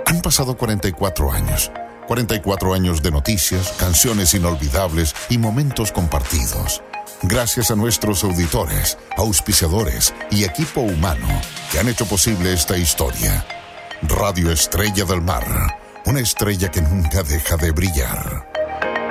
Han pasado 44 años. 44 años de noticias, canciones inolvidables y momentos compartidos. Gracias a nuestros auditores, auspiciadores y equipo humano que han hecho posible esta historia. Radio Estrella del Mar, una estrella que nunca deja de brillar.